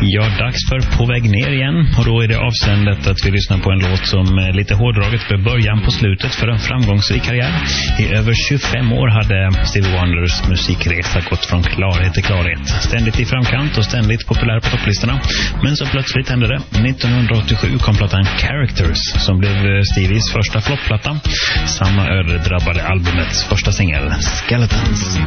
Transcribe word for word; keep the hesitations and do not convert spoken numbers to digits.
Ja, dags för På väg ner igen. Och då är det avsändet att vi lyssnar på en låt som lite hårdraget för början på slutet för en framgångsrik karriär. I över tjugofem år hade Stevie Wonders musikresa gått från klarhet till klarhet. Ständigt i framkant och ständigt populär på topplistorna. Men så plötsligt hände det. nittonhundraåttiosju kom plattan Characters som blev Stevies första floppplatta. Samma öde drabbade albumets första singel, Skeletons.